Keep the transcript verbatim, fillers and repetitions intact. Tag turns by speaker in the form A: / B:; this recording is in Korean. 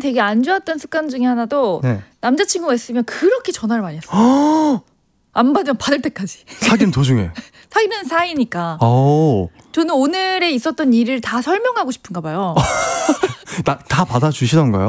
A: 되게 안 좋았던 습관 중에 하나도
B: 네.
A: 남자친구가 있으면 그렇게 전화를 많이 했어요. 안 받으면 받을 때까지.
B: 사귀는 도중에.
A: 사귀는 사이니까.
B: 오.
A: 저는 오늘에 있었던 일을 다 설명하고 싶은가 봐요.
B: 나, 다 받아주시던가요?